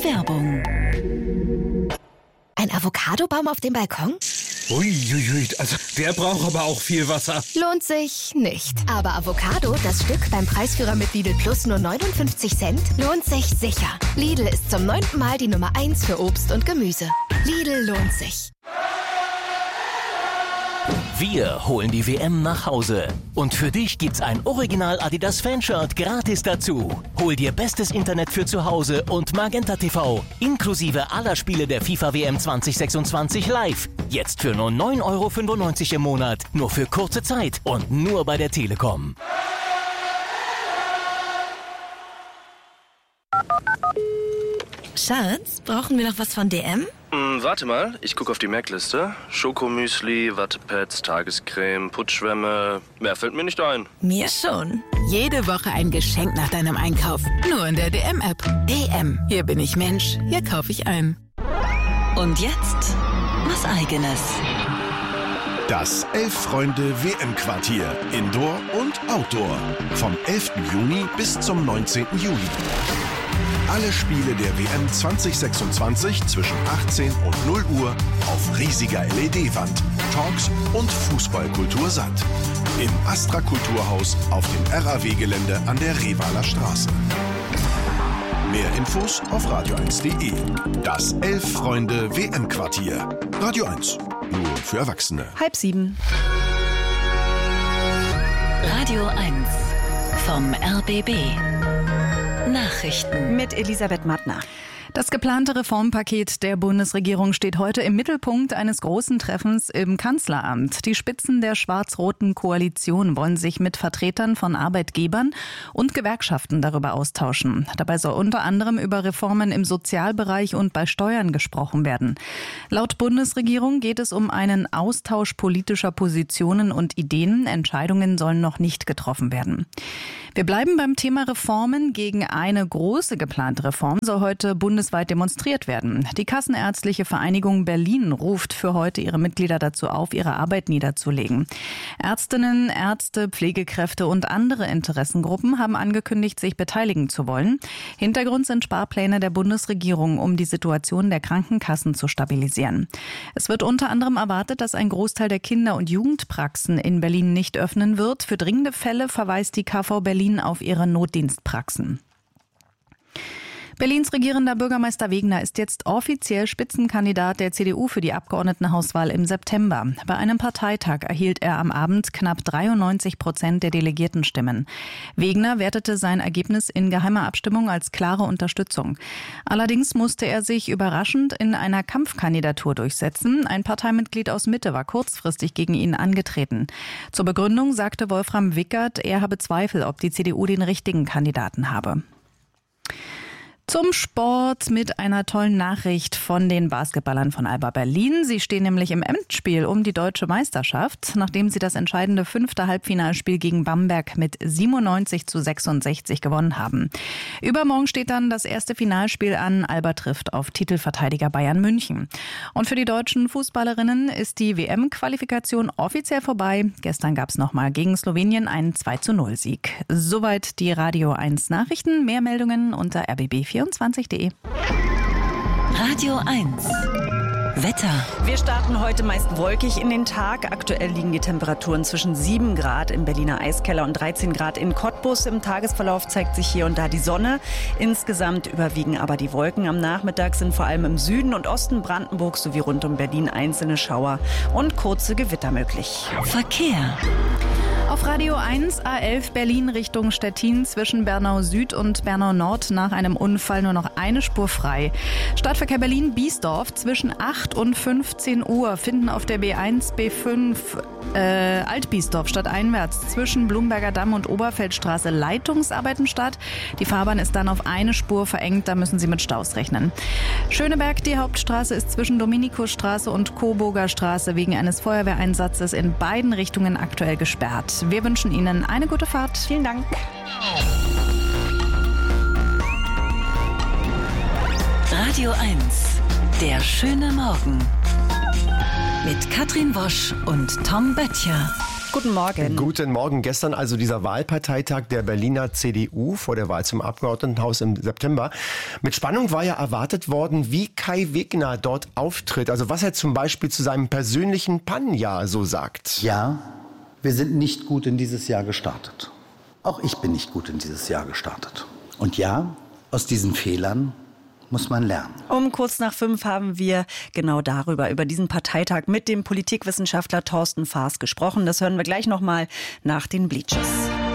Werbung. Ein Avocadobaum auf dem Balkon? Uiuiui, also der braucht aber auch viel Wasser. Lohnt sich nicht. Aber Avocado, das Stück beim Preisführer mit Lidl Plus nur 59 Cent, lohnt sich sicher. Lidl ist zum 9. Mal die Nummer 1 für Obst und Gemüse. Lidl lohnt sich. Wir holen die WM nach Hause. Und für dich gibt's ein Original Adidas Fanshirt gratis dazu. Hol dir bestes Internet für zu Hause und Magenta TV, inklusive aller Spiele der FIFA WM 2026 live. Jetzt für nur 9,95 € im Monat. Nur für kurze Zeit und nur bei der Telekom. Schatz, brauchen wir noch was von DM? Warte mal, ich gucke auf die Merkliste. Schokomüsli, Wattepads, Tagescreme, Putzschwämme. Mehr fällt mir nicht ein. Mir schon. Jede Woche ein Geschenk nach deinem Einkauf. Nur in der DM-App. DM. Hier bin ich Mensch. Hier kaufe ich ein. Und jetzt was Eigenes. Das 11-Freunde-WM-Quartier. Indoor und Outdoor. Vom 11. Juni bis zum 19. Juli. Alle Spiele der WM 2026 zwischen 18 und 0 Uhr auf riesiger LED-Wand, Talks und Fußballkultur satt. Im Astra Kulturhaus auf dem RAW-Gelände an der Revaler Straße. Mehr Infos auf radio1.de. Das 11-Freunde-WM-Quartier. Radio 1. Nur für Erwachsene. 6:30. Radio 1 vom RBB. Nachrichten Mit Elisabeth Mattner. Das geplante Reformpaket der Bundesregierung steht heute im Mittelpunkt eines großen Treffens im Kanzleramt. Die Spitzen der schwarz-roten Koalition wollen sich mit Vertretern von Arbeitgebern und Gewerkschaften darüber austauschen. Dabei soll unter anderem über Reformen im Sozialbereich und bei Steuern gesprochen werden. Laut Bundesregierung geht es um einen Austausch politischer Positionen und Ideen. Entscheidungen sollen noch nicht getroffen werden. Wir bleiben beim Thema Reformen. Gegen eine große geplante Reform soll heute bundesweit demonstriert werden. Die Kassenärztliche Vereinigung Berlin ruft für heute ihre Mitglieder dazu auf, ihre Arbeit niederzulegen. Ärztinnen, Ärzte, Pflegekräfte und andere Interessengruppen haben angekündigt, sich beteiligen zu wollen. Hintergrund sind Sparpläne der Bundesregierung, um die Situation der Krankenkassen zu stabilisieren. Es wird unter anderem erwartet, dass ein Großteil der Kinder- und Jugendpraxen in Berlin nicht öffnen wird. Für dringende Fälle verweist die KV Berlin auf ihre Notdienstpraxen. Berlins regierender Bürgermeister Wegner ist jetzt offiziell Spitzenkandidat der CDU für die Abgeordnetenhauswahl im September. Bei einem Parteitag erhielt er am Abend knapp 93% der Delegiertenstimmen. Wegner wertete sein Ergebnis in geheimer Abstimmung als klare Unterstützung. Allerdings musste er sich überraschend in einer Kampfkandidatur durchsetzen. Ein Parteimitglied aus Mitte war kurzfristig gegen ihn angetreten. Zur Begründung sagte Wolfram Wickert, er habe Zweifel, ob die CDU den richtigen Kandidaten habe. Zum Sport mit einer tollen Nachricht von den Basketballern von Alba Berlin. Sie stehen nämlich im Endspiel um die deutsche Meisterschaft, nachdem sie das entscheidende 5. Halbfinalspiel gegen Bamberg mit 97:66 gewonnen haben. Übermorgen steht dann das erste Finalspiel an. Alba trifft auf Titelverteidiger Bayern München. Und für die deutschen Fußballerinnen ist die WM-Qualifikation offiziell vorbei. Gestern gab es nochmal gegen Slowenien einen 2:0-Sieg. Soweit die Radio 1 Nachrichten. Mehr Meldungen unter rbb24.de. Radio 1 Wetter. Wir starten heute meist wolkig in den Tag. Aktuell liegen die Temperaturen zwischen 7 Grad im Berliner Eiskeller und 13 Grad in Cottbus. Im Tagesverlauf zeigt sich hier und da die Sonne. Insgesamt überwiegen aber die Wolken. Am Nachmittag sind vor allem im Süden und Osten Brandenburgs sowie rund um Berlin einzelne Schauer und kurze Gewitter möglich. Verkehr. Auf Radio 1 A11 Berlin Richtung Stettin zwischen Bernau Süd und Bernau Nord nach einem Unfall nur noch eine Spur frei. Stadtverkehr Berlin-Biesdorf zwischen 8 und 15 Uhr finden auf der B1, B5 Alt-Biesdorf stadteinwärts zwischen Blumberger Damm und Oberfeldstraße Leitungsarbeiten statt. Die Fahrbahn ist dann auf eine Spur verengt, da müssen Sie mit Staus rechnen. Schöneberg, die Hauptstraße ist zwischen Dominikusstraße und Coburger Straße wegen eines Feuerwehreinsatzes in beiden Richtungen aktuell gesperrt. Wir wünschen Ihnen eine gute Fahrt. Vielen Dank. Radio 1, der schöne Morgen. Mit Katrin Wosch und Tom Böttcher. Guten Morgen. Guten Morgen. Gestern also dieser Wahlparteitag der Berliner CDU vor der Wahl zum Abgeordnetenhaus im September. Mit Spannung war ja erwartet worden, wie Kai Wegner dort auftritt. Also was er zum Beispiel zu seinem persönlichen Pannenjahr so sagt. Ja, wir sind nicht gut in dieses Jahr gestartet. Auch ich bin nicht gut in dieses Jahr gestartet. Und ja, aus diesen Fehlern muss man lernen. Um kurz nach 5 haben wir genau über diesen Parteitag mit dem Politikwissenschaftler Thorsten Faas gesprochen. Das hören wir gleich nochmal nach den Bleaches.